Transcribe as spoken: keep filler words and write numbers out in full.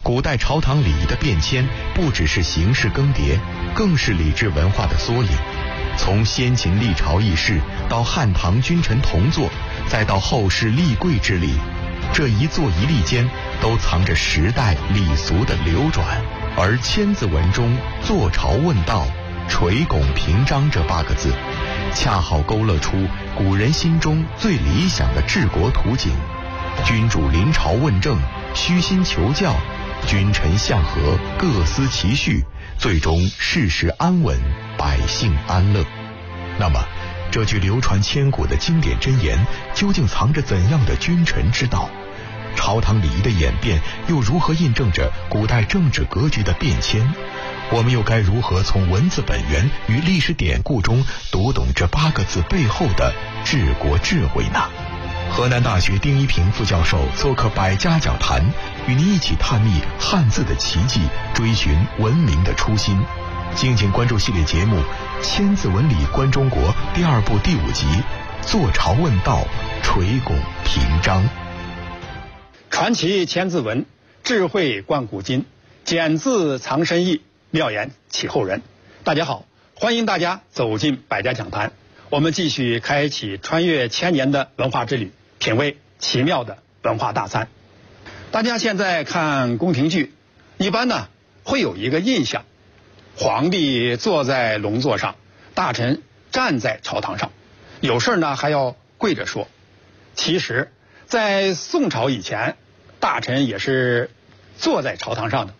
古代朝堂礼仪的变迁，不只是形式更迭，更是礼制文化的缩影。从先秦历朝议事到汉唐君臣同坐，再到后世立贵之礼，这一坐一立间都藏着时代礼俗的流转。而千字文中坐朝问道，垂拱平章这八个字，恰好勾勒出古人心中最理想的治国图景。君主临朝问政，虚心求教，君臣相和，各司其序，最终世事安稳，百姓安乐。那么这句流传千古的经典箴言究竟藏着怎样的君臣之道？朝堂礼仪的演变又如何印证着古代政治格局的变迁？我们又该如何从文字本源与历史典故中读懂这八个字背后的治国智慧呢？河南大学丁一平副教授做客百家讲坛，与您一起探秘汉字的奇迹，追寻文明的初心。敬请关注系列节目《千字文里观中国》第二部第五集，坐朝问道，垂拱平章。 传奇千字文，智慧贯古今，简字藏深意，妙言启后人。大家好，欢迎大家走进百家讲坛，我们继续开启穿越千年的文化之旅，品味奇妙的文化大餐。大家现在看宫廷剧，一般呢会有一个印象，皇帝坐在龙座上，大臣站在朝堂上，有事呢还要跪着说。其实在宋朝以前，大臣也是坐在朝堂上的，